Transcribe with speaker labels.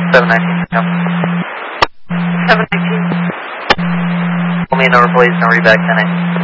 Speaker 1: 719. No.
Speaker 2: 719.
Speaker 1: Pull me in over, please. No reback 10-8.